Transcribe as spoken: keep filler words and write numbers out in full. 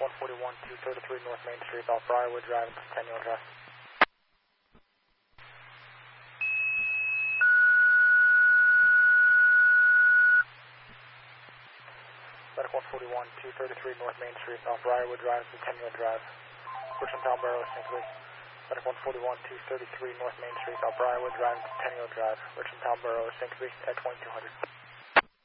one forty-one, two thirty-three North Main Street, off Briarwood Drive and Centennial Drive. Medic one forty-one, two thirty-three North Main Street, off Briarwood Drive and Centennial Drive. Richland Town Borough, Saint Louis. Medic one forty-one, two thirty-three North Main Street, off Briarwood Drive and Centennial Drive. Richland Town Borough, Saint Louis at twenty-two hundred.